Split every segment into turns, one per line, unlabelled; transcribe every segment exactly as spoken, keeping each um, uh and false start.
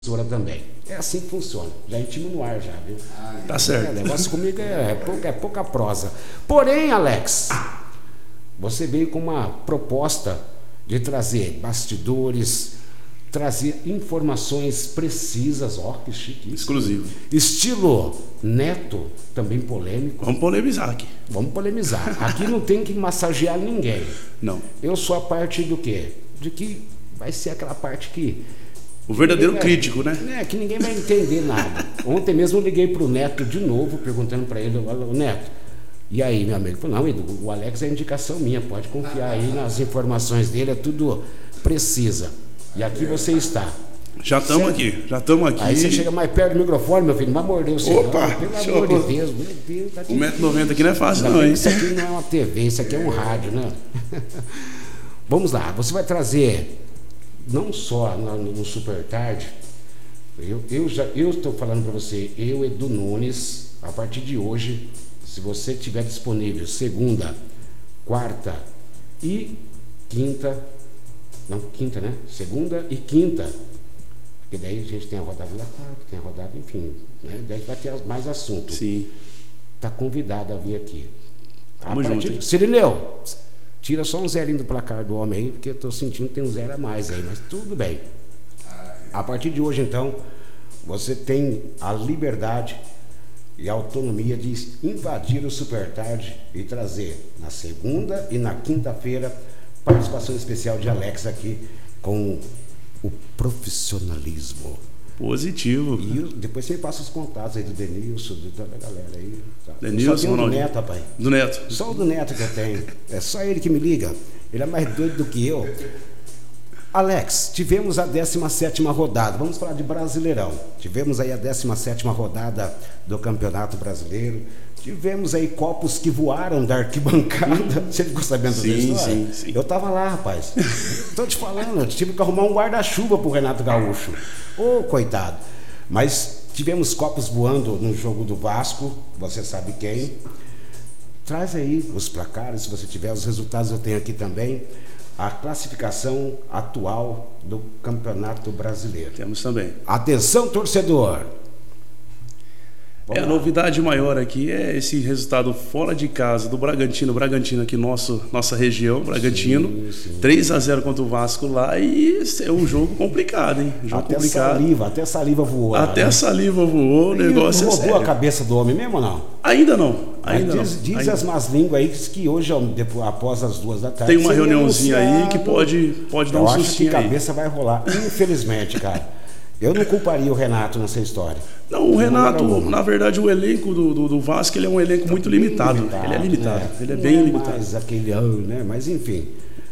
emissora também. É assim que funciona. Já intimo no ar já, viu?
Tá certo.
É, o negócio comigo é, é, pouca, é pouca prosa. Porém, Alex, você veio com uma proposta de trazer bastidores, trazer informações precisas, ó, que chique.
Exclusivo.
Estilo Neto, também polêmico.
Vamos polemizar aqui.
Vamos polemizar. Aqui não tem que massagear ninguém.
Não.
Eu sou a parte do quê? De que vai ser aquela parte que...
O verdadeiro
vai,
crítico, né?
É, que ninguém vai entender nada. Ontem mesmo eu liguei pro Neto de novo, perguntando para ele, o Neto, e aí, meu amigo? Falei, não, Edu, o Alex é indicação minha, pode confiar aí nas informações dele, é tudo precisa. E aqui você está.
Já estamos aqui, já estamos aqui.
Aí você chega mais perto do microfone, meu filho, não vai morder o seu.
Opa!
Não, pelo
show.
amor de Deus, meu Deus. Tá
um metro e noventa aqui não é fácil não, hein?
Isso aqui não é uma T V, isso aqui é um rádio, né? Vamos lá, você vai trazer, não só no, no Super Tarde, eu, eu já eu estou falando para você, eu, Edu Nunes, a partir de hoje, se você tiver disponível segunda, quarta e quinta, não, quinta, né? Segunda e quinta, porque daí a gente tem a rodada da quarta, tem a rodada, enfim, né? Daí vai ter mais assunto.
Sim.
Tá convidado a vir aqui.
Tamo junto.
De... Cirineu, tira só um zerinho do placar do homem aí, porque eu tô sentindo que tem um zero a mais aí, mas tudo bem. A partir de hoje, então, você tem a liberdade e a autonomia de invadir o Super Tarde e trazer na segunda e na quinta-feira participação especial de Alex aqui com o profissionalismo.
Positivo.
E depois você me passa os contatos aí do Denilson, de toda a galera aí. Tá?
Denilson,
só tem o do Neto, rapaz.
Do Neto.
Só o do Neto que eu tenho. É só ele que me liga. Ele é mais doido do que eu. Alex, tivemos a décima sétima rodada. Vamos falar de Brasileirão. Tivemos aí a décima sétima rodada do Campeonato Brasileiro. Tivemos aí copos que voaram da arquibancada. Você ficou sabendo
sim,
dessa história?
Sim, sim.
Eu tava lá, rapaz. Tô te falando, eu tive que arrumar um guarda-chuva pro Renato Gaúcho. Ô, oh, coitado. Mas tivemos copos voando no jogo do Vasco, você sabe quem. Traz aí os placares, se você tiver os resultados, eu tenho aqui também. A classificação atual do Campeonato Brasileiro.
Temos também.
Atenção, torcedor!
É, a novidade maior aqui é esse resultado fora de casa do Bragantino, Bragantino aqui, nosso, nossa região, Bragantino, sim, sim. três a zero contra o Vasco lá, e esse é um jogo complicado, hein? Jogo
até
complicado.
Saliva, até saliva voou.
Até
lá, né?
a saliva voou, o negócio
não
é
roubou
sério.
a cabeça do homem mesmo ou não?
Ainda não, ainda
diz,
não.
Diz
ainda.
as más línguas aí que hoje, depois, após as duas da tarde...
Tem uma reuniãozinha aí que pode, pode dar
Eu
um
acho
sustinho
que a
aí.
cabeça vai rolar, infelizmente, cara. Eu não culparia o Renato nessa história.
Não, o Renato, na verdade, o elenco do, do, do Vasco, ele é um elenco muito limitado. limitado. Ele é limitado, né? Ele é
não
bem
é
limitado.
Mais aquele ano, né? Mas enfim.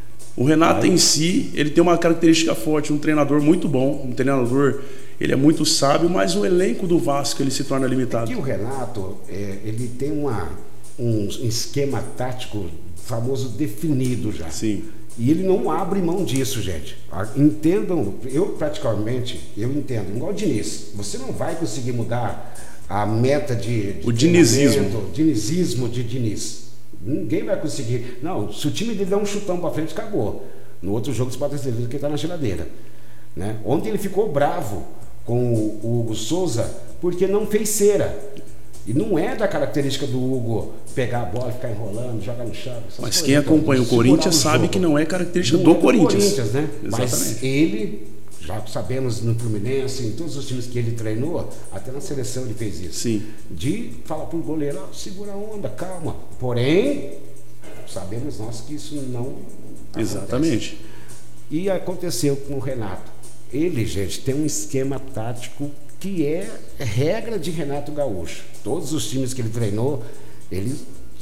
O Renato
Aí...
em si, ele tem uma característica forte, um treinador muito bom, um treinador, ele é muito sábio, mas o elenco do Vasco, ele se torna limitado.
É que o Renato, é, ele tem uma, um esquema tático famoso definido já.
Sim.
E ele não abre mão disso, gente. Entendam, eu praticamente, eu entendo, igual o Diniz, você não vai conseguir mudar a meta de... de
o dinizismo.
Dinizismo de Diniz. Ninguém vai conseguir. Não, se o time dele der um chutão pra frente, acabou. No outro jogo você pode ter certeza que ele tá na geladeira. Né? Ontem ele ficou bravo com o Hugo Souza porque não fez cera. E não é da característica do Hugo pegar a bola, ficar enrolando, jogar no chão.
Mas quem acompanha o Corinthians sabe que não é característica do Corinthians.
Corinthians, né?
Exatamente.
Mas ele, já sabemos no Fluminense, em todos os times que ele treinou, até na seleção ele fez isso.
Sim.
De falar pro goleiro, oh, segura a onda, calma. Porém, sabemos nós que isso não acontece.
Exatamente.
E aconteceu com o Renato. Ele, gente, tem um esquema tático que é regra de Renato Gaúcho. Todos os times que ele treinou, ele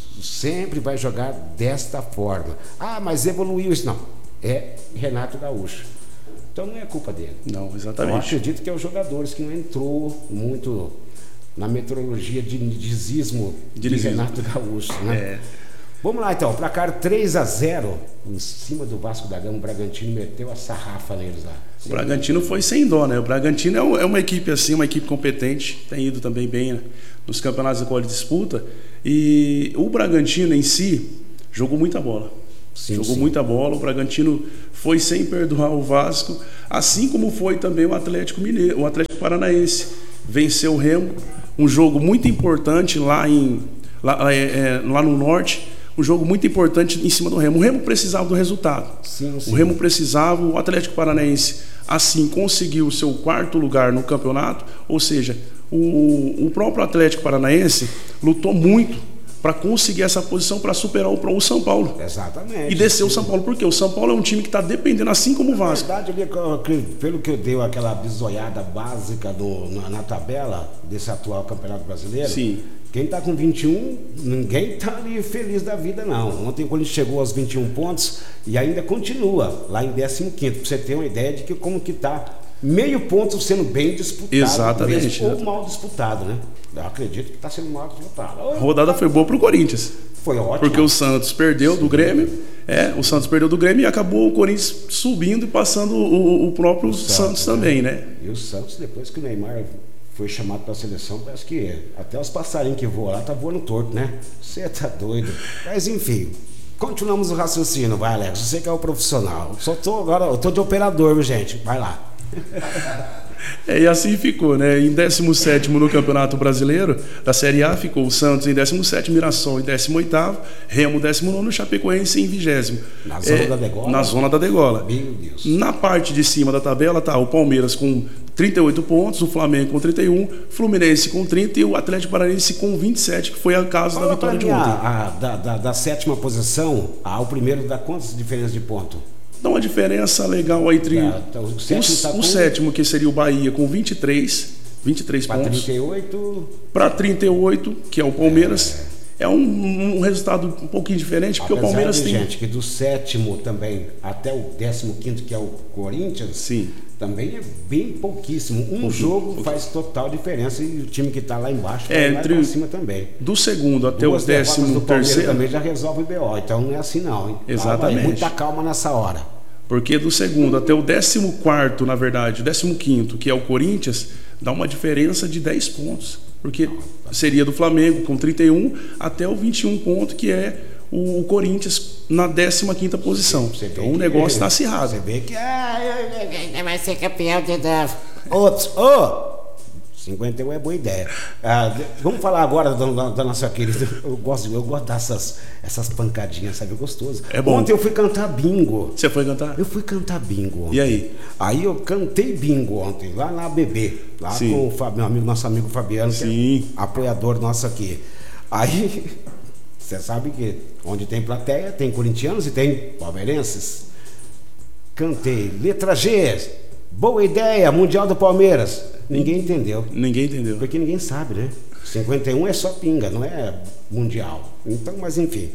sempre vai jogar desta forma. Ah, mas evoluiu isso. Não, é Renato Gaúcho. Então não é culpa dele.
Não, exatamente.
Eu acredito que é os jogadores que não entrou muito na metodologia de dinizismo de Renato Gaúcho, né? É. Vamos lá então, placar três a zero em cima do Vasco da Gama. O Bragantino meteu a sarrafa neles lá.
O Bragantino foi sem dó, né? O Bragantino é uma equipe assim, uma equipe competente, tem ido também bem, né, nos campeonatos da qual ele disputa. E o Bragantino em si jogou muita bola. Sim, Jogou sim. muita bola, o Bragantino foi sem perdoar o Vasco, assim como foi também o Atlético Mineiro, o Atlético Paranaense. Venceu o Remo, um jogo muito importante lá, em, lá, é, é, lá no Norte, um jogo muito importante em cima do Remo. O Remo precisava do resultado. Sim, sim. O Remo precisava, o Atlético Paranaense assim conseguiu o seu quarto lugar no campeonato, ou seja, o, o próprio Atlético Paranaense lutou muito para conseguir essa posição, para superar o, o São Paulo.
Exatamente.
E descer sim. o São Paulo, porque o São Paulo é um time que está dependendo, assim como o Vasco.
Na verdade, pelo que eu dei aquela bisoiada básica do, na, na tabela desse atual Campeonato Brasileiro,
sim.
quem está com vinte e um, ninguém está ali feliz da vida, não. Ontem, quando chegou aos vinte e um pontos, e ainda continua lá em décimo quinto, para você ter uma ideia de que como que está meio ponto sendo bem disputado.
Exatamente.
Mesmo, ou mal disputado, né? Eu acredito que está sendo mal disputado.
A rodada foi boa para o Corinthians.
Foi ótimo.
Porque o Santos perdeu Sim. do Grêmio. É, o Santos perdeu do Grêmio e acabou o Corinthians subindo e passando o, o próprio o Santos, Santos também, né? né?
E o Santos, depois que o Neymar foi chamado para a seleção, parece que até os passarinhos que voam lá tá voando torto, né? Você tá doido. Mas enfim, continuamos o raciocínio, vai, Alex. Você que é o profissional. Só tô agora, eu tô de operador, viu, gente? Vai lá.
É, e assim ficou, né? Em décimo sétimo no Campeonato Brasileiro da Série A ficou o Santos em décimo sétimo, Mirassol em décimo oitavo, Remo décimo nono, Chapecoense em vigésimo.
Na zona
é,
da degola?
Na zona da degola.
Meu Deus.
Na parte de cima da tabela tá o Palmeiras com trinta e oito pontos, o Flamengo com trinta e um, Fluminense com trinta e o Atlético Paranaense com vinte e sete, que foi a casa
Fala
da vitória de ontem.
A, a, da, da, da sétima posição ao primeiro dá quantas diferenças de ponto?
Dá uma diferença legal aí entre
tá, então, o, sétimo,
o,
tá com...
o sétimo, que seria o Bahia, com vinte e três, vinte e três
pra
pontos.
trinta e oito.
Para trinta e oito, que é o Palmeiras. É, é um, um resultado um pouquinho diferente, porque
Apesar
o Palmeiras
de,
tem.
Gente, que do sétimo também até o décimo quinto, que é o Corinthians,
sim.
também é bem pouquíssimo. Um pouquinho, jogo pouquinho. faz total diferença e o time que está lá embaixo
é,
vai
entre
lá pra cima também.
Do segundo até
Duas
o décimo terceiro
também já resolve o B O, então não é assim não, hein?
Exatamente.
Calma aí, muita calma nessa hora.
Porque do segundo até o décimo quarto, na verdade, o décimo quinto, que é o Corinthians, dá uma diferença de dez pontos. Porque seria do Flamengo com trinta e um até o vinte e um pontos, que é o Corinthians na décima quinta posição. Você então o negócio está acirrado.
Você vê que ah, vai ser campeão de outros. Oh! cinquenta e um é boa ideia. Ah, vamos falar agora da, da, da nossa querida. Eu gosto, eu gosto dessas essas pancadinhas, sabe? É gostoso.
É bom.
Ontem eu fui cantar bingo.
Você foi cantar?
Eu fui cantar bingo ontem.
E aí?
Aí eu cantei bingo ontem, lá na B B, lá Sim. com o Fab, meu amigo, nosso amigo Fabiano,
Sim.
que é apoiador nosso aqui. Aí, você sabe que onde tem plateia, tem corintianos e tem palmeirenses. Cantei letra G, boa ideia, Mundial do Palmeiras. Ninguém entendeu.
Ninguém entendeu.
Porque ninguém sabe, né? cinquenta e um é só pinga, não é mundial. Então, mas enfim.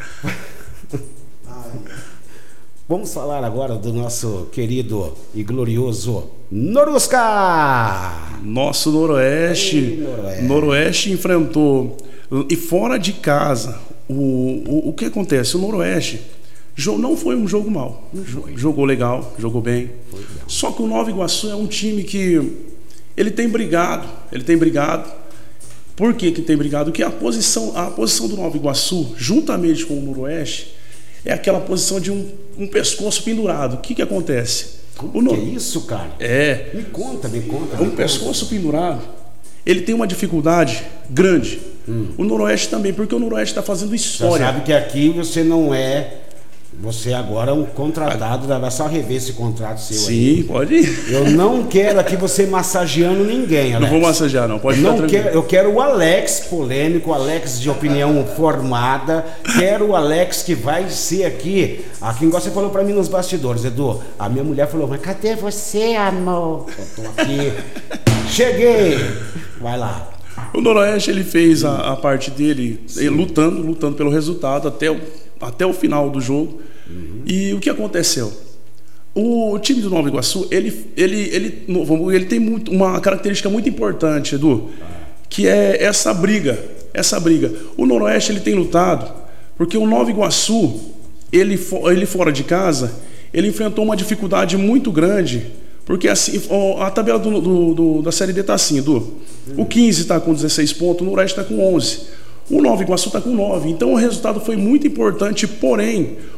Vamos falar agora do nosso querido e glorioso Norusca!
Nosso Noroeste.
Ei, Noroeste.
Noroeste enfrentou. E fora de casa, o, o, o que acontece? O Noroeste não foi um jogo mau. Jogou legal, jogou bem. Só que o Nova Iguaçu é um time que ele tem brigado, ele tem brigado. Por que que tem brigado? Porque a posição, a posição do Nova Iguaçu, juntamente com o Noroeste, é aquela posição de um, um pescoço pendurado. O que que acontece?
Como
o no...
que é isso, cara?
É.
Me conta, me conta.
Um
me
pescoço
conta.
pendurado, ele tem uma dificuldade grande. Hum. O Noroeste também, porque o Noroeste está fazendo história.
Você sabe que aqui você não é... Você agora é um contratado, vai só rever esse contrato seu.
Sim,
aí.
Sim, pode ir.
Eu não quero aqui você massageando ninguém, Alex.
Não vou massagear, não. Pode
não
ficar
quero, Eu quero o Alex polêmico, o Alex de opinião formada. Quero o Alex que vai ser aqui. Aqui, igual você falou pra mim nos bastidores, Edu. A minha mulher falou, mas cadê você, amor? Eu tô aqui. Cheguei. Vai lá.
O Noroeste, ele fez a, a parte dele ele, lutando, lutando pelo resultado até o, até o final do jogo. Uhum. E o que aconteceu? O time do Nova Iguaçu, ele, ele, ele, ele tem muito, uma característica muito importante, Edu, que é essa briga, essa briga. O Noroeste, ele tem lutado, porque o Nova Iguaçu, ele, ele fora de casa, ele enfrentou uma dificuldade muito grande, porque assim, a tabela do, do, do, da Série D está assim, Edu. O quinze está com dezesseis pontos, o Noroeste está com onze. O Nova Iguaçu está com nove. Então o resultado foi muito importante, porém,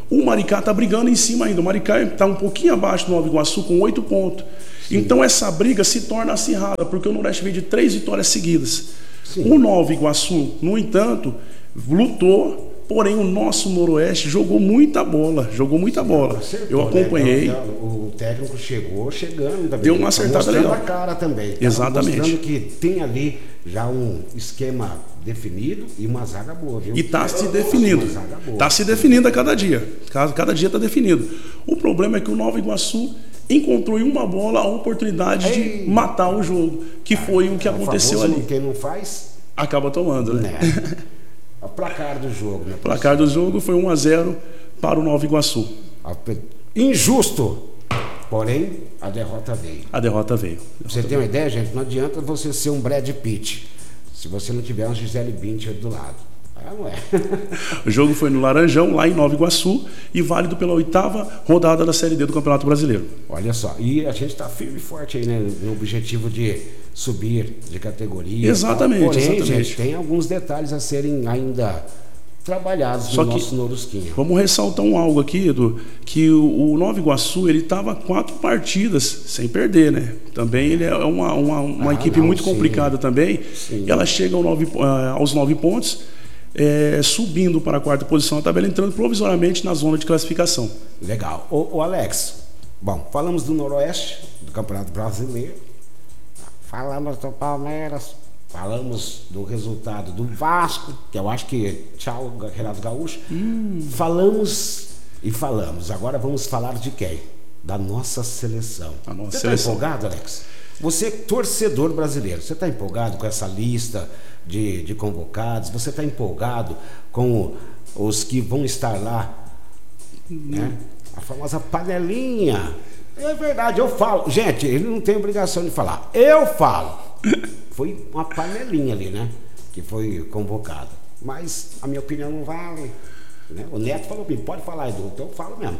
O Maricá está brigando em cima ainda. O Maricá está um pouquinho abaixo do Nova Iguaçu com oito pontos. Sim. Então essa briga se torna acirrada, porque o Noroeste veio de três vitórias seguidas. Sim. O Nova Iguaçu, no entanto, lutou, porém o nosso Noroeste jogou muita bola, jogou muita bola. Acertou, eu acompanhei.
Né? O técnico chegou chegando também.
Deu uma acertada legal.
Mostrando a cara também.
Exatamente.
Mostrando que tem ali já um esquema definido e uma zaga boa, viu?
E está se definindo. Está se definindo a cada dia. Cada, cada dia está definido. O problema é que o Nova Iguaçu encontrou em uma bola a oportunidade Ei. de matar o jogo, que ah, foi o que aconteceu ali.
Quem não faz
acaba tomando, né?
né? O placar do jogo, né?
O placar do jogo foi um a zero para o Nova Iguaçu.
Injusto, porém a derrota veio.
A derrota veio.
Você tem uma ideia, gente? Não adianta você ser um Brad Pitt se você não tiver um Gisele Bündchen do lado. Ah, não é.
O jogo foi no Laranjão, lá em Nova Iguaçu, e válido pela oitava rodada da Série D do Campeonato Brasileiro.
Olha só, e a gente está firme e forte aí, né, no objetivo de subir de categoria.
Exatamente.
Porém,
exatamente.
gente, tem alguns detalhes a serem ainda trabalhados
Só
no
que,
nosso Norusquinha.
Vamos ressaltar um algo aqui, Edu, que o, o Nova Iguaçu, ele estava quatro partidas sem perder, né? Também ele é uma, uma, uma ah, equipe não, muito sim. complicada também. Sim. Ela chega ao nove, aos nove pontos, é, subindo para a quarta posição da tabela, entrando provisoriamente na zona de classificação.
Legal. Ô, ô Alex, bom, falamos do Noroeste, do Campeonato Brasileiro, falamos do Palmeiras, falamos do resultado do Vasco, que eu acho que tchau, Renato Gaúcho. Hum. Falamos e falamos. Agora vamos falar de quem? Da nossa seleção. A nossa você está empolgado, Alex? Você, torcedor brasileiro, você está empolgado com essa lista de, de convocados? Você está empolgado com os que vão estar lá? Hum. Né? A famosa panelinha. É verdade, eu falo. Gente, ele não tem obrigação de falar. Eu falo. Foi uma panelinha ali, né? Que foi convocada. Mas a minha opinião não vale. Né? O Neto falou bem, pode falar, Edu, então eu falo mesmo.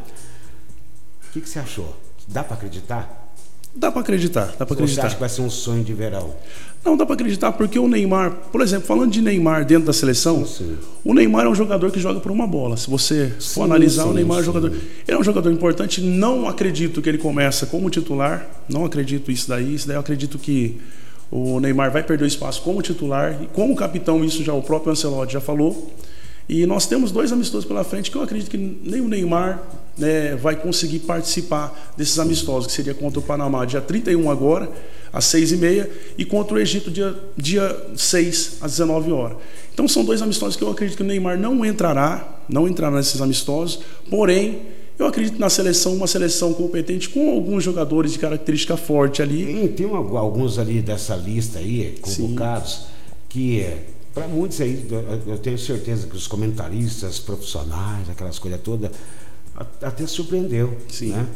O que, que você achou? Dá para acreditar?
Dá para acreditar, dá para acreditar.
Você acha que vai ser um sonho de verão?
Não, dá para acreditar, porque o Neymar, por exemplo, falando de Neymar dentro da seleção, sim. o Neymar é um jogador que joga por uma bola. Se você sim, for analisar, sim, o Neymar é um jogador. Ele é um jogador importante. Não acredito que ele começa como titular. Não acredito isso daí. Isso daí eu acredito que o Neymar vai perder o espaço como titular. E como capitão, isso já o próprio Ancelotti já falou. E nós temos dois amistosos pela frente que eu acredito que nem o Neymar, né, vai conseguir participar desses amistosos, que seria contra o Panamá dia trinta e um agora, às seis e meia, e contra o Egito dia, dia seis, às dezenove horas. Então são dois amistosos que eu acredito que o Neymar não entrará, não entrará nesses amistosos, porém, eu acredito na seleção, uma seleção competente com alguns jogadores de característica forte ali.
Tem, tem alguns ali dessa lista aí, convocados, sim, que... Para muitos aí, eu tenho certeza que os comentaristas profissionais, aquelas coisas todas, até surpreendeu, sim, né?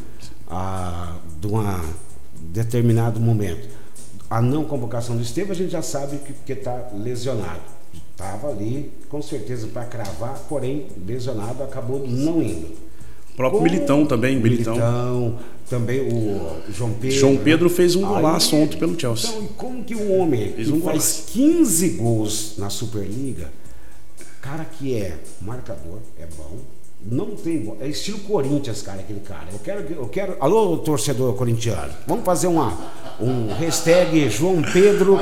A, de um determinado momento. A não convocação do Estevão, a gente já sabe que está lesionado. Estava ali, com certeza, para cravar, porém, lesionado, acabou não indo.
O próprio Como Militão também, Militão.
Militão, também o João Pedro.
João Pedro, né? Fez um golaço ontem pelo Chelsea.
Então, e como que um homem fez que um faz quinze gols na Superliga, cara que é marcador, é bom, não tem, é estilo Corinthians, cara, aquele cara. Eu quero, eu quero, alô, torcedor corintiano, vamos fazer uma, um hashtag João Pedro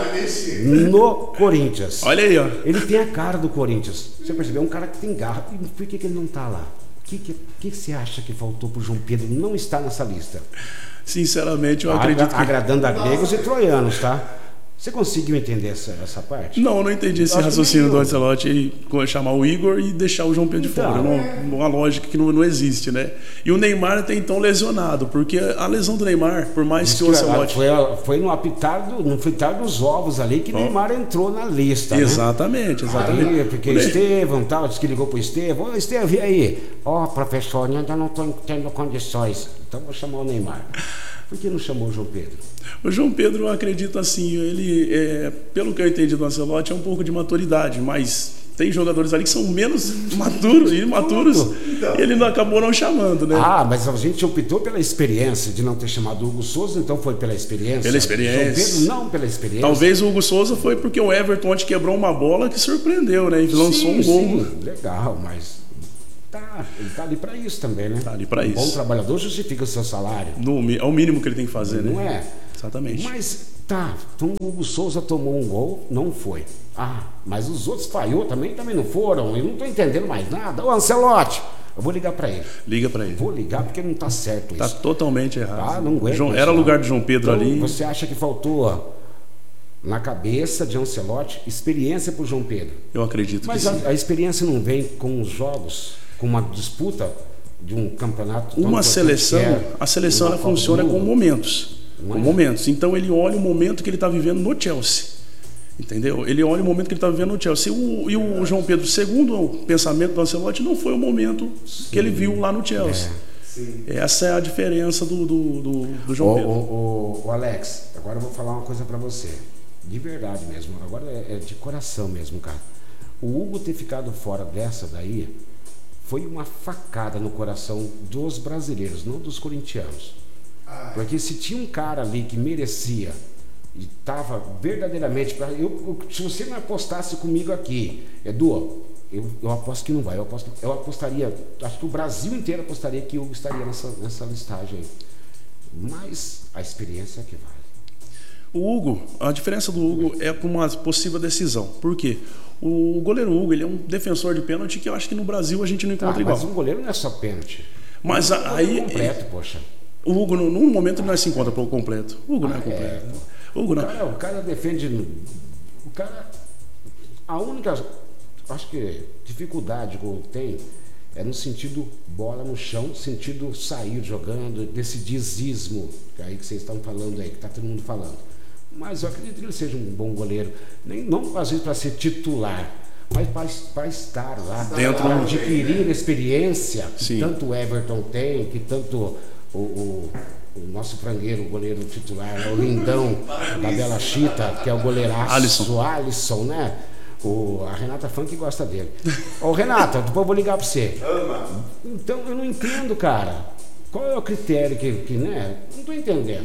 no Corinthians.
Olha aí, ó.
Ele tem a cara do Corinthians. Você percebeu? É um cara que tem garra. E por que, que ele não está lá? O que, que, que você acha que faltou para o João Pedro não estar nessa lista?
Sinceramente, eu
Agra
acredito que...
Agradando a gregos e troianos, tá? Você conseguiu entender essa, essa parte?
Não, eu não entendi esse raciocínio do Ancelotti, ele chamar o Igor e deixar o João Pedro então, de fora. Não, uma lógica que não, não existe, né? E o Neymar até então lesionado, porque a lesão do Neymar, por mais que o Ancelotti...
Foi, foi no apitar, do, no fritar dos ovos ali que o oh. Neymar entrou na lista,
Exatamente,
né?
exatamente.
Aí, porque o Estevão tal, disse que ligou pro Estevão. Ô, Estevão, e aí? Ó, oh, professor, eu ainda não estou tendo condições, então vou chamar o Neymar. Por que não chamou o João Pedro?
O João Pedro, eu acredito assim, ele, é, pelo que eu entendi do Ancelotti, é um pouco de maturidade, mas tem jogadores ali que são menos maturos e imaturos, então, ele não acabou não chamando, né?
Ah, mas a gente optou pela experiência de não ter chamado o Hugo Souza, então foi pela experiência?
Pela experiência.
João Pedro não pela experiência.
Talvez o Hugo Souza foi porque o Everton ontem quebrou uma bola que surpreendeu, né? E lançou sim, um gol.
Sim, legal, mas Tá, ele tá ali para isso também, né?
Tá ali para
um
isso.
Um bom trabalhador justifica o seu salário.
No, é o mínimo que ele tem que fazer,
não
né?
Não é?
Exatamente.
Mas, tá, então o Hugo Souza tomou um gol, não foi. Ah, mas os outros falhou também, também não foram. Eu não tô entendendo mais nada. Ô, Ancelotti, eu vou ligar para ele.
Liga para ele.
Vou ligar porque não tá certo isso.
Tá totalmente errado.
Ah, não aguento.
João, era o lugar de João Pedro
então,
ali.
Você acha que faltou na cabeça de Ancelotti experiência para o João Pedro?
Eu acredito
mas
que
a,
sim.
a experiência não vem com os jogos, com uma disputa de um campeonato.
Uma seleção,
é,
a seleção ela funciona com momentos.
Não
com
é?
momentos. Então ele olha o momento que ele está vivendo no Chelsea. Entendeu? Ele olha o momento que ele está vivendo no Chelsea. O, e o João Pedro, segundo o pensamento do Ancelotti, não foi o momento Sim. que ele viu lá no Chelsea. É. Essa é a diferença do, do, do, do João
ô,
Pedro.
Ô, ô, ô Alex, agora eu vou falar uma coisa para você. De verdade mesmo. Agora é, é de coração mesmo, cara. O Hugo ter ficado fora dessa daí foi uma facada no coração dos brasileiros, não dos corintianos. Porque se tinha um cara ali que merecia e estava verdadeiramente pra, eu, eu, se você não apostasse comigo aqui, Edu, eu, eu aposto que não vai, eu, aposto, eu apostaria, acho que o Brasil inteiro apostaria que o Hugo estaria nessa, nessa listagem aí. Mas a experiência é que vale.
O Hugo, a diferença do Hugo é para uma possível decisão. Por quê? O goleiro Hugo, ele é um defensor de pênalti que eu acho que no Brasil a gente não encontra
ah,
igual.
Mas um goleiro não é só pênalti.
Mas a, aí
completo, poxa.
O Hugo, num momento, não se encontra por completo. O Hugo ah, não é completo. É. O, Hugo não.
O, cara, o cara defende. O cara. A única, acho que, dificuldade que o Hugo tem é no sentido bola no chão, sentido sair jogando, desse dizismo que aí que vocês estão falando aí, que está todo mundo falando. Mas eu acredito que ele seja um bom goleiro. Nem, não às vezes para ser titular, mas para estar lá,
dentro
para adquirir experiência que
Sim.
tanto o Everton tem, que tanto o, o, o nosso frangueiro, o goleiro titular, né? O lindão da Bela Chita, que é o goleiraço
Alisson,
Alisson, né? O, a Renata Funk gosta dele. Ô Renata, depois eu vou ligar para você. Então eu não entendo, cara. Qual é o critério que, que né? Não estou entendendo.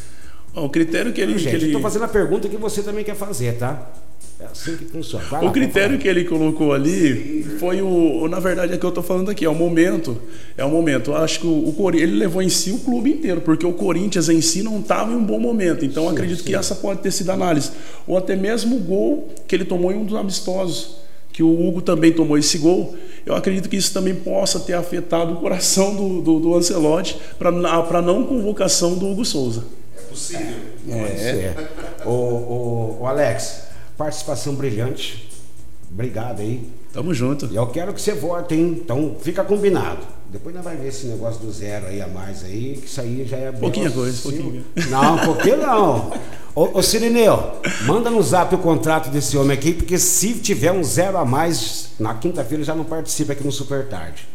O critério que ele...
Gente,
que ele...
eu estou fazendo a pergunta que você também quer fazer, tá? É assim que funciona. Vai
o
lá,
critério que ele colocou ali foi o... Na verdade, é que eu estou falando aqui. É o momento. É o momento. Eu acho que o, o Corinthians... Ele levou em si o clube inteiro, porque o Corinthians em si não estava em um bom momento. Então, sim, acredito sim. que essa pode ter sido a análise. Ou até mesmo o gol que ele tomou em um dos amistosos, que o Hugo também tomou esse gol. Eu acredito que isso também possa ter afetado o coração do, do, do Ancelotti para a não convocação do Hugo Souza.
Possível.
É, é. O, o, o Alex, participação brilhante. Obrigado aí.
Tamo junto.
E eu quero que você volte, hein? Então fica combinado. Depois nós vai ver esse negócio do zero aí a mais aí, que isso aí já é bom.
Pouquinha coisa, pouquinho.
Não, pouquinho não. Ô, ô Cirineu, manda no zap o contrato desse homem aqui, porque se tiver um zero a mais, na quinta-feira já não participa aqui no Super Tarde.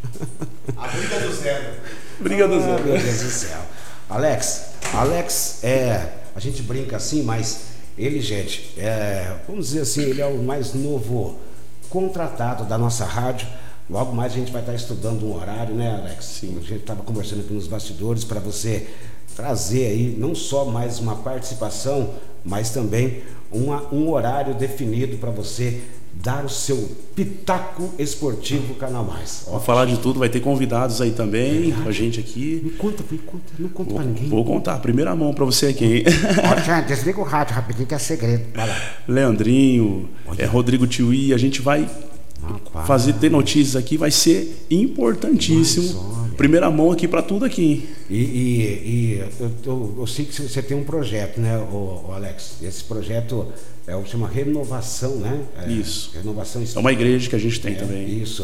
A briga do zero.
Briga do zero.
Ah, meu Deus do céu. Alex, Alex, é, a gente brinca assim, mas ele, gente, é, vamos dizer assim, ele é o mais novo contratado da nossa rádio. Logo mais a gente vai estar estudando um horário, né, Alex? Sim. A gente estava conversando aqui nos bastidores para você trazer aí não só mais uma participação, mas também uma, um horário definido para você dar o seu pitaco esportivo Canal Mais.
Vou falar de tudo, vai ter convidados aí também, com a gente aqui.
Me conta, me conta, não conta
vou,
pra ninguém.
Vou contar, primeira mão pra você aqui, hein?
Ó, desliga o rádio rapidinho que é segredo. Vai lá.
Leandrinho, é, Rodrigo Tiuí, a gente vai Rapaz. fazer, ter notícias aqui, vai ser importantíssimo. Primeira mão aqui pra tudo aqui.
E, e, e eu, eu, eu sei que você tem um projeto, né, o, o Alex? Esse projeto é o chama Renovação, né? É,
isso.
Renovação
É uma igreja que a gente tem
é,
também.
Isso.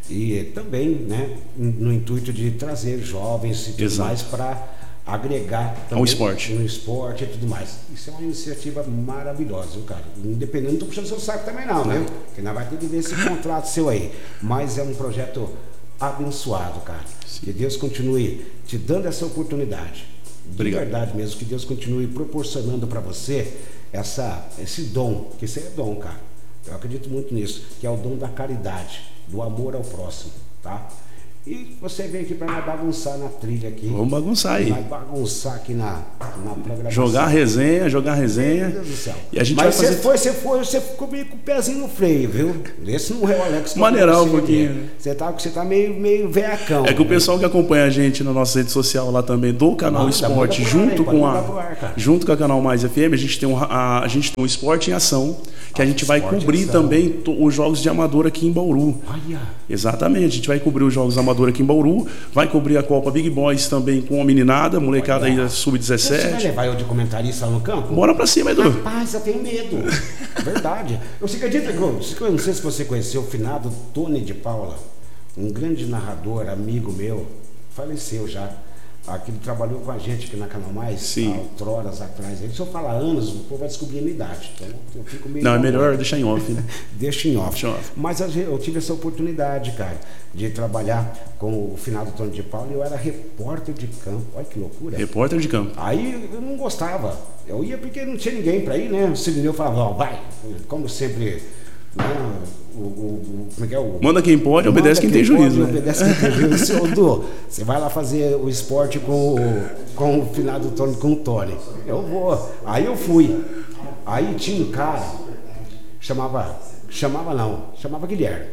E também, né, no intuito de trazer jovens e tudo Exato. mais para agregar também
ao esporte.
no esporte e tudo mais. Isso é uma iniciativa maravilhosa, viu, cara? Independente, não estou puxando seu saco também não, né? Porque nós vai ter que ver esse contrato seu aí. Mas é um projeto abençoado, cara. Sim. Que Deus continue te dando essa oportunidade.
Obrigado.
De verdade mesmo, que Deus continue proporcionando para você essa, esse dom, que isso é dom, cara. Eu acredito muito nisso, que é o dom da caridade, do amor ao próximo, tá? E você vem aqui para nós bagunçar na trilha aqui.
Vamos bagunçar aí.
Vai bagunçar aqui na, na programação.
Jogar resenha, jogar resenha.
Meu Deus do céu.
E a gente
Mas
vai
você
fazer...
foi, você foi, você ficou meio com o pezinho no freio, viu? Esse não é o Alex.
Maneirar um
você,
pouquinho.
Né? Você tá, você tá meio, meio veacão.
É que o pessoal que acompanha a gente na nossa rede social lá também, do canal
Manda,
Esporte,
manda
junto
ar,
com a
ar,
junto com a Canal Mais F M, a gente tem um, a, a gente tem um Esporte em Ação, que a gente vai cobrir também to, os jogos de amador aqui em Bauru.
Olha.
Exatamente, a gente vai cobrir os jogos amador aqui em Bauru, vai cobrir a Copa Big Boys também com a meninada, molecada aí da sub dezessete.
Você vai levar eu de comentarista lá no campo?
Bora pra cima, Edu.
Rapaz, eu tenho medo. Verdade. Eu sei que acredita, eu não sei se você conheceu o finado Tony de Paula, um grande narrador, amigo meu, faleceu já. Aqui ele trabalhou com a gente aqui na Canal Mais,
Sim.
há outroras atrás. Se eu falar anos, o povo vai descobrir a minha idade. Então eu fico meio.
Não, é melhor deixar em off, né?
Deixa em off.
Deixa em off.
Mas eu tive essa oportunidade, cara, de trabalhar com o finado Tony de Paula e eu era repórter de campo. Olha que loucura.
Repórter de campo.
Aí eu não gostava. Eu ia porque não tinha ninguém para ir, né? O Sirineu falava, ó, vai. Como sempre. Né? O, o, o, como é que é o...
Manda quem pode, Manda obedece quem, quem tem pode, juízo. Né?
Obedece quem tem juízo. Seu Du, você vai lá fazer o esporte com o, com o finado Tony, com o Tony. Eu vou. Aí eu fui. Aí tinha um cara, chamava, chamava não, chamava Guilherme.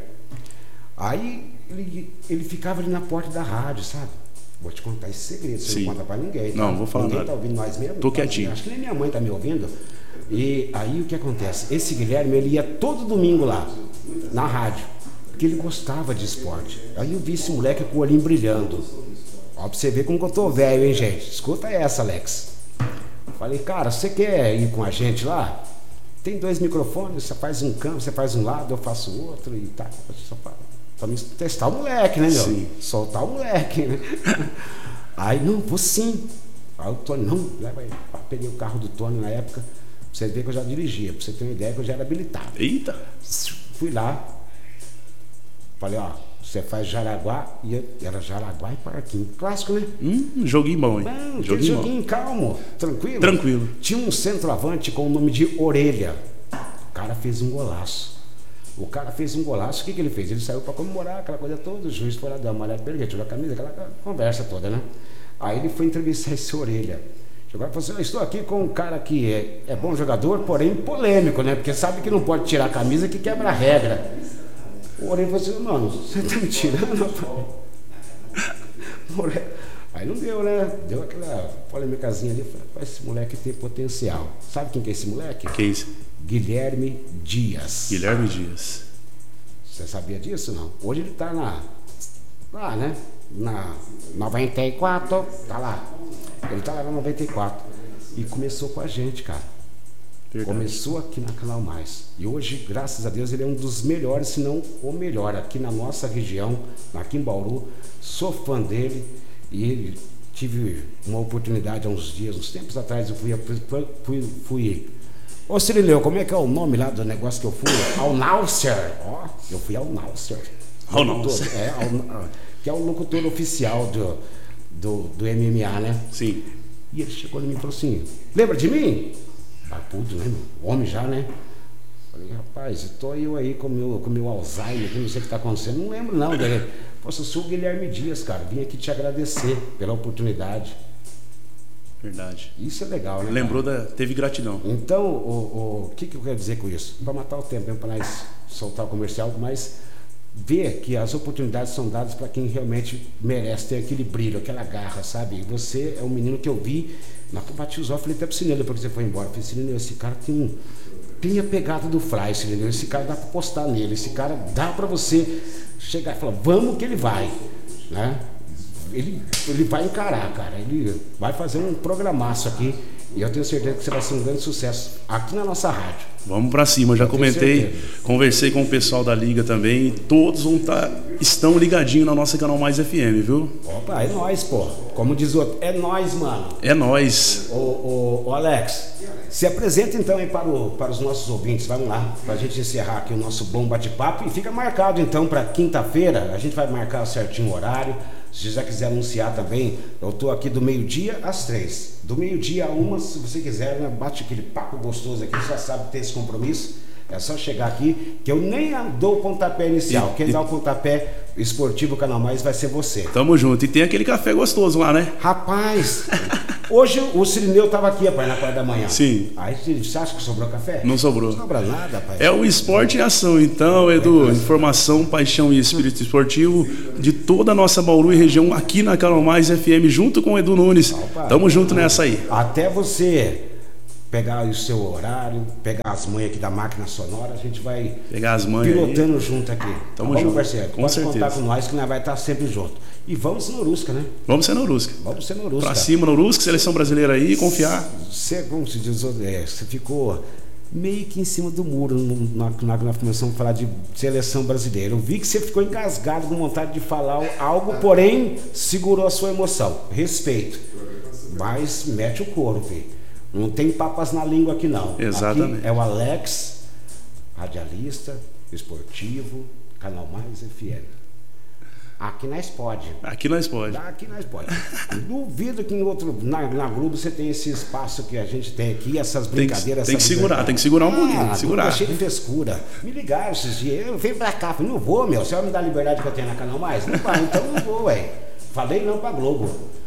Aí ele, ele ficava ali na porta da rádio, sabe? Vou te contar esse segredo, você não conta pra ninguém. Tá?
Não, vou falar
ninguém
nada.
Tá ouvindo nós mesmo?
Tô
tá,
quietinho.
Acho que nem minha mãe tá me ouvindo. E aí o que acontece? Esse Guilherme, ele ia todo domingo lá, na rádio, porque ele gostava de esporte. Aí eu vi esse moleque com o olhinho brilhando. Ó, pra você ver como que eu tô velho, hein, gente? Escuta essa, Alex. Falei, cara, você quer ir com a gente lá? Tem dois microfones, você faz um campo, você faz um lado, eu faço o outro e tá. Só pra, pra me testar o moleque, né, meu?
Sim.
Soltar o moleque, né? Aí, não, vou sim. Aí o Tony, não, leva aí. Peguei o carro do Tony na época. Pra você ver que eu já dirigia, pra você ter uma ideia que eu já era habilitado.
Eita!
Fui lá, falei, ó, você faz Jaraguá, e eu, era Jaraguá e Parquinho. Clássico, né?
Hum, joguinho bom, hein?
Não,
joguinho,
joguinho calmo, tranquilo.
Tranquilo.
Tinha um centroavante com o nome de Orelha. O cara fez um golaço. O cara fez um golaço, o que, que ele fez? Ele saiu pra comemorar aquela coisa toda, o juiz foi lá dar uma olhada pra ele, tirou a camisa, aquela conversa toda, né? Aí ele foi entrevistar esse Orelha. Chegou e falou assim, eu estou aqui com um cara que é, é bom jogador, porém polêmico, né? Porque sabe que não pode tirar a camisa que quebra a regra. O Orelha falou assim, mano, você tá me tirando? Aí não deu, né? Deu aquela polêmicazinha ali. Eu falei, esse moleque tem potencial. Sabe quem que é esse moleque?
Quem é isso?
Guilherme Dias.
Guilherme Dias.
Você sabia disso, não? Hoje ele tá na... Lá, né? Na noventa e quatro, tá lá. Ele tá lá na noventa e quatro. E começou com a gente, cara. Verdade. Começou aqui na Canal Mais. E hoje, graças a Deus, ele é um dos melhores, se não o melhor, aqui na nossa região, aqui em Bauru. Sou fã dele. E ele, tive uma oportunidade há uns dias, uns tempos atrás, eu fui... fui, fui Ô Cirileu, como é que é o nome lá do negócio que eu fui? Ao Nausser. Ó, eu fui ao Nausser.
Ao Nausser.
É, ao, que é o locutor oficial do, do, do M M A, né?
Sim.
E ele chegou em mim e falou assim, lembra de mim? Barbudo, né, meu? Homem já, né? Falei, rapaz, estou eu aí com meu, o com meu Alzheimer, que não sei o que está acontecendo. Não lembro não dele. Poxa, eu sou o Guilherme Dias, cara. Vim aqui te agradecer pela oportunidade.
Verdade.
Isso é legal, né?
Lembrou da... Teve gratidão.
Então, o, o que, que eu quero dizer com isso? Para matar o tempo, para nós soltar o comercial, mas ver que as oportunidades são dadas para quem realmente merece ter aquele brilho, aquela garra, sabe? E você é um menino que eu vi, na bati os olhos, falei até pro Cinelio, porque você foi embora. Falei, Cinelio, esse cara tem um... Tem a pegada do Fly, Cinelio. Esse cara dá para postar nele. Esse cara dá para você chegar e falar, vamos que ele vai, né? Ele, ele vai encarar, cara. Ele vai fazer um programaço aqui. E eu tenho certeza que você vai ser um grande sucesso aqui na nossa rádio.
Vamos pra cima, já comentei, conversei com o pessoal da Liga também. Todos vão tá, estão ligadinhos na nossa Canal Mais F M, viu?
Opa, é nóis, pô. Como diz o outro, é nóis, mano.
É nóis.
Ô, ô, ô Alex, se apresenta então aí para, o, para os nossos ouvintes. Vamos lá, pra gente encerrar aqui o nosso bom bate-papo. E fica marcado então para quinta-feira. A gente vai marcar certinho o horário. Se você já quiser anunciar também, eu estou aqui do meio-dia às três. Do meio-dia a uma, se você quiser, né, bate aquele papo gostoso aqui, já sabe ter esse compromisso. É só chegar aqui, que eu nem dou o pontapé inicial. Quem dá o pontapé esportivo Canal Mais vai ser você.
Tamo junto. E tem aquele café gostoso lá, né?
Rapaz, hoje o Cirineu tava aqui, rapaz, na parte da manhã.
Sim.
Aí você acha que sobrou café?
Não sobrou.
Não sobra nada, rapaz.
É o esporte em ação, então, Edu. Informação, paixão e espírito esportivo de toda a nossa Bauru e região aqui na Canal Mais F M, junto com o Edu Nunes.
Opa.
Tamo junto nessa aí.
Até você pegar o seu horário, pegar as manhas aqui da máquina sonora, a gente vai
pegar as manhas
pilotando
aí.
junto aqui.
Tamo
vamos,
junto.
parceiro.
Com
Pode
certeza.
contar com nós que nós vai estar sempre junto. E vamos ser Norusca, né?
Vamos ser Norusca.
Vamos ser Norusca.
Pra cima, Norusca, seleção brasileira aí, confiar.
Você, como se diz, é, você ficou meio que em cima do muro na, na, na, nós começamos a falar de seleção brasileira. Eu vi que você ficou engasgado com vontade de falar algo, porém segurou a sua emoção. Respeito. Mas mete o couro, filho. Não tem papas na língua aqui, não.
Exatamente.
Aqui é o Alex, radialista, esportivo, Canal Mais F M. Aqui nós pode.
Aqui nós pode.
Aqui nós pode. Duvido que em outro, na, na Globo você tem esse espaço que a gente tem aqui, essas brincadeiras.
Tem que, tem que segurar, tem que segurar um pouquinho.
Ah,
segurar.
Tá cheio de frescura. Me ligaram esses dias. Eu venho pra cá, falei, não vou, meu. Você vai me dar a liberdade que eu tenho na Canal Mais? Não vai, então não vou, ué. Falei não pra Globo.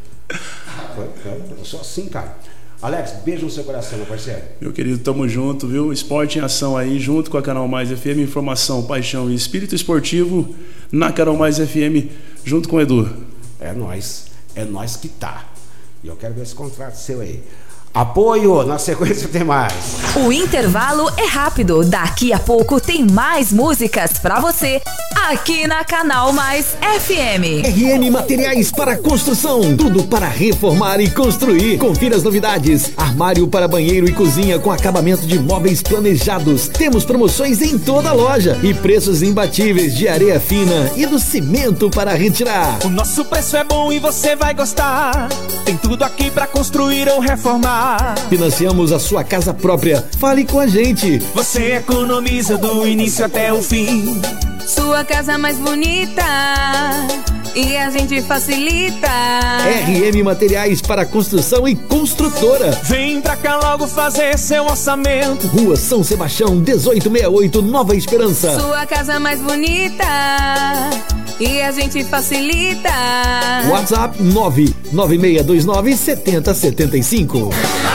Eu sou assim, cara. Alex, beijo no seu coração, meu parceiro.
Meu querido, tamo junto, viu? Esporte em ação aí, junto com a Canal Mais F M, informação, paixão e espírito esportivo na Canal Mais F M, junto com o Edu.
É nós, é nós que tá. E eu quero ver esse contrato seu aí. Apoio, na sequência tem mais.
O intervalo é rápido. Daqui a pouco tem mais músicas pra você aqui na Canal Mais F M.
R M Materiais para Construção. Tudo para reformar e construir. Confira as novidades. Armário para banheiro e cozinha com acabamento de móveis planejados. Temos promoções em toda a loja e preços imbatíveis de areia fina e do cimento para retirar.
O nosso preço é bom e você vai gostar. Tem tudo aqui para construir ou reformar.
Financiamos a sua casa própria. Fale com a gente.
Você economiza do início até o fim.
Sua casa mais bonita e a gente facilita.
R M Materiais para Construção e Construtora.
Vem pra cá logo fazer seu orçamento.
Rua São Sebastião, dezoito sessenta e oito, Nova Esperança.
Sua casa mais bonita e a gente facilita.
WhatsApp nove nove seis dois nove sete zero sete cinco.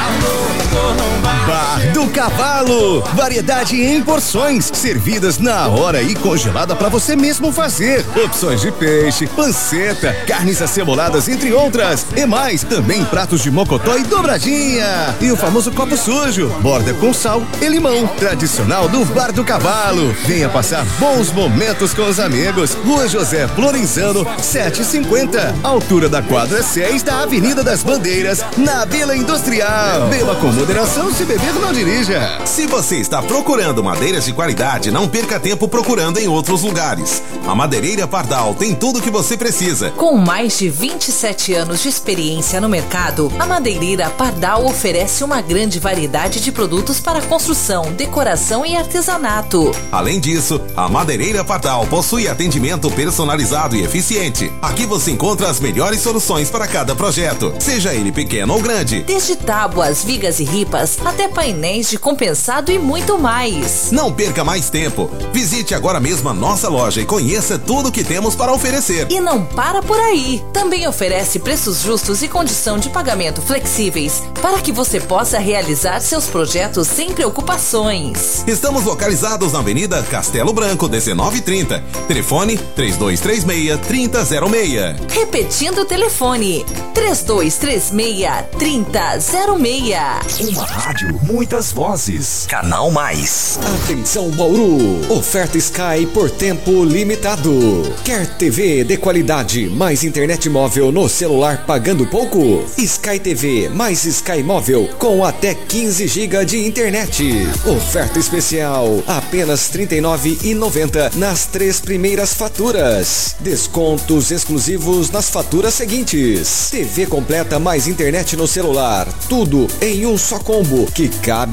Bar do Cavalo, variedade em porções, servidas na hora e congelada para você mesmo fazer. Opções de peixe, panceta, carnes aceboladas, entre outras. E mais, também pratos de mocotó e dobradinha. E o famoso copo sujo, borda com sal e limão, tradicional do Bar do Cavalo. Venha passar bons momentos com os amigos. Rua José Florenzano, setecentos e cinquenta, altura da quadra seis da Avenida das Bandeiras, na Vila Industrial. Beba com moderação, se beber não dirija.
Se você está procurando madeiras de qualidade, não perca tempo procurando em outros lugares. A Madeireira Pardal tem tudo o que você precisa.
Com mais de vinte e sete anos de experiência no mercado, a Madeireira Pardal oferece uma grande variedade de produtos para construção, decoração e artesanato.
Além disso, a Madeireira Pardal possui atendimento personalizado e eficiente. Aqui você encontra as melhores soluções para cada projeto, seja ele pequeno ou grande.
Desde tábuas, vigas e ripas, até painéis de compensado e muito mais.
Não perca mais tempo. Visite agora mesmo a nossa loja e conheça tudo o que temos para oferecer.
E não para por aí. Também oferece preços justos e condição de pagamento flexíveis para que você possa realizar seus projetos sem preocupações.
Estamos localizados na Avenida Castelo Branco, dezenove trinta. Telefone três dois três seis, três zero zero seis.
Repetindo o telefone três dois três seis, três zero zero seis.
Uma rádio, muitas vozes. Canal Mais.
Atenção Bauru. Oferta Sky por tempo limitado. Quer T V de qualidade mais internet móvel no celular pagando pouco? Sky T V mais Sky móvel com até quinze gigas de internet. Oferta especial, apenas trinta e nove reais e noventa centavos nas três primeiras faturas. Descontos exclusivos nas faturas seguintes. T V completa mais internet no celular. Tudo em um só combo que cabe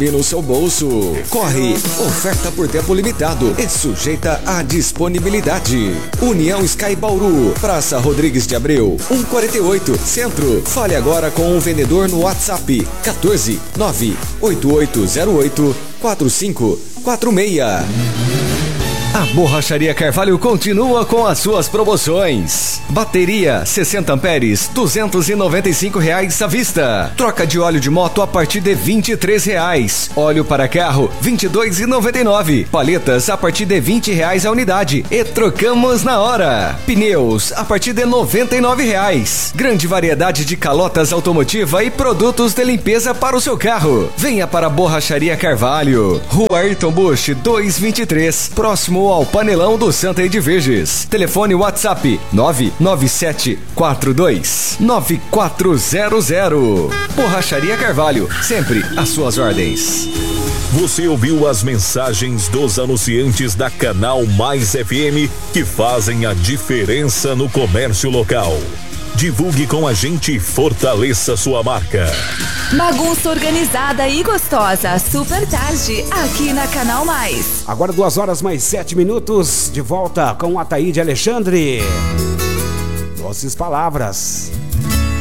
cabe no seu bolso. Corre, oferta por tempo limitado e sujeita à disponibilidade. União Sky Bauru, Praça Rodrigues de Abreu, cento e quarenta e oito, Centro. Fale agora com um vendedor no WhatsApp quatorze, nove oito oito zero oito, quatro cinco quatro seis. A Borracharia Carvalho continua com as suas promoções. Bateria sessenta amperes, duzentos e noventa e cinco reais à vista. Troca de óleo de moto a partir de vinte e três reais. Óleo para carro, vinte e dois reais e noventa e nove centavos. Paletas a partir de vinte reais a unidade. E trocamos na hora. Pneus a partir de noventa e nove reais. Grande variedade de calotas automotiva e produtos de limpeza para o seu carro. Venha para a Borracharia Carvalho. Rua Ayrton Busch, duzentos e vinte e três, próximo ao Panelão do Santa Edviges. Telefone WhatsApp nove nove sete quatro dois nove quatro zero zero. Borracharia Carvalho, sempre às suas ordens.
Você ouviu as mensagens dos anunciantes da Canal Mais F M que fazem a diferença no comércio local. Divulgue com a gente e fortaleça sua marca.
Bagunça organizada e gostosa, super tarde, aqui na Canal Mais.
Agora duas horas mais sete minutos, de volta com Ataíde Alexandre. Doces palavras.